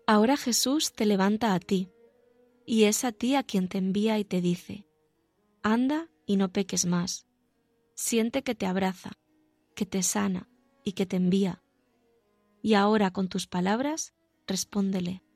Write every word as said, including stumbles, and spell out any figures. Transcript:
Ahora Jesús te levanta a ti, y es a ti a quien te envía y te dice: anda y no peques más. Siente que te abraza, que te sana y que te envía. Y ahora con tus palabras, respóndele: